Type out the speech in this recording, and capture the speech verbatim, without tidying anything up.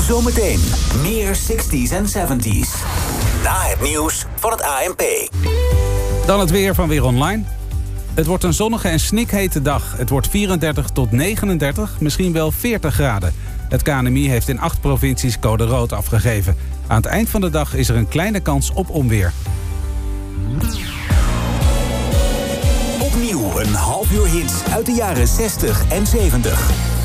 Zometeen meer zestig's en zeventig's. Na het nieuws van het A N P. Dan het weer van Weer Online. Het wordt een zonnige en snikhete dag. Het wordt vierendertig tot negenendertig, misschien wel veertig graden. Het K N M I heeft in acht provincies code rood afgegeven. Aan het eind van de dag is er een kleine kans op onweer. Opnieuw een half uur hits uit de jaren zestig en zeventig.